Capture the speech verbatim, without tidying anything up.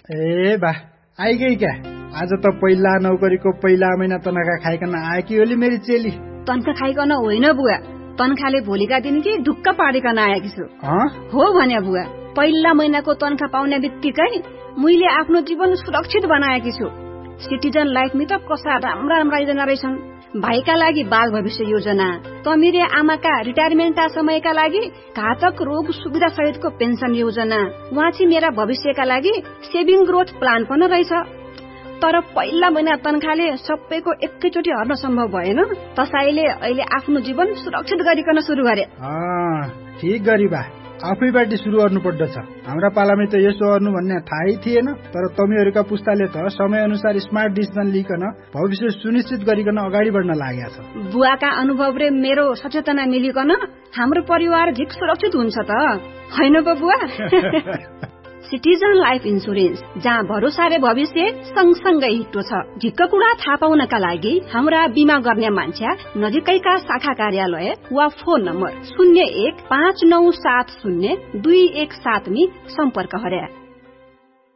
ए बा आइगई क्या? आज त पहिला नौकरीको पहिला महिना तनखा खाइकन आएकी होली मेरी चेली। तनखा खाइकन होइन बुवा, तनखाले भोलिका दिन कि ढुक्क पारिकन आएकी छु। हो भने बुवा, पहिला महिनाको तनखा पाउने बित्तिकै मैले आफ्नो जीवन सुरक्षित बनाएकी छु। सिटिजन लाइफमा त कसा राम्रा राम्रा योजना रहेछन्। भाइका लागि बाल भविष्य योजना, तमिरे आमाका रिटायरमेन्टका समयका लागि घातक रोग सुविधा सहितको पेन्सन योजना, वाँची मेरा भविष्यका लागि सेभिङ ग्रोथ प्लान पनि रहेछ। तर पहिला महिना तनखाले सबैको एकैचोटि हर्न सम्भव भएन। तसाईले अहिले आफ्नो जीवन सुरक्षित गरिकन सुरु गरे। ठीक गरी बा, आफैबाट सुरु गर्नु पर्दछ। हाम्रा पालामै त यसो गर्नु भन्ने थाहै थिएन। तर तमीहरूका पुस्ताले त समय अनुसार स्मार्ट डिसिजन लिकन भविष्य सुनिश्चित गरिकन अगाडि बढ्न लागेको छ। बुवाका अनुभव र मेरो सचेतना मिलिकन हाम्रो परिवार झिक सुरक्षित हुन्छ त हैन पो बुवा? सिटिजन लाइफ इन्सुरेन्स, जहाँ भरोसा र भविष्य सँगसँगै हिट्टो छ। झिक्क कुरा थाहा पाउनका लागि हाम्रा बिमा गर्ने मान्छे नजिकैका शाखा कार्यालय वा फोन नम्बर शून्य एक पाँच नौ सात शून्य दुई एक सात में सम्पर्क गरे।